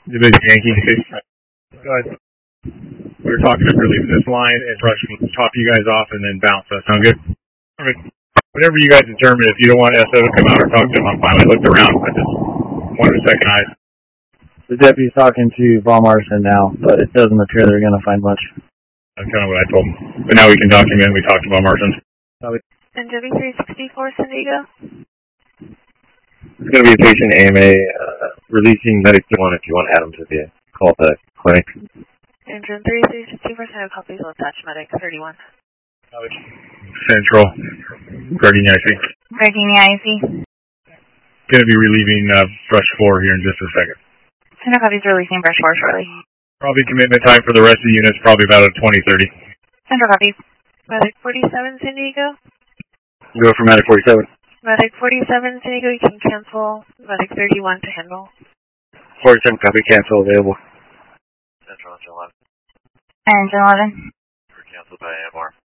The big Yankee. Go ahead. We were talking about relieving this line and Rush will top you guys off and then bounce. That sound good? Perfect. Whatever you guys determine, if you don't want SO to come out or talk to him, I'm fine. I looked around. I just wanted to second eyes. The deputy's talking to Von Morrison now, but it doesn't appear they're going to find much. That's kind of what I told him. But now we can document. We talked to Von Morrison. And W364 San Diego? It's going to be a patient AMA releasing medic 1 if you want to add them to the call to the clinic. Engine 3364 San Diego copies will attach medic 31. Central. Gardenia IC. Gardenia IC. Going to be relieving Brush 4 here in just a second. Center copies releasing Brush 4 shortly. Probably commitment time for the rest of the units, probably about a 20:30. Central copies. Medic 47 San Diego? Go for medic 47. Medic 47 San Diego, you can cancel medic 31 to handle. 47 copy, cancel available. Central, Engine 11. Engine 11. Cancelled by AMR.